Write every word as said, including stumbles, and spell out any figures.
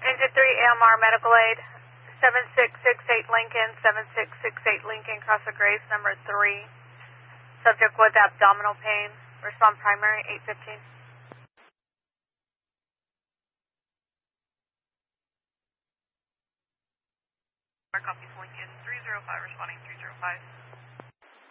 Engine three, A M R medical aid, seven six six eight Lincoln, seven six six eight Lincoln, cross the Grace, number three. Subject with abdominal pain. Respond primary, eight fifteen. Copies Lincoln, three zero five, responding three zero five.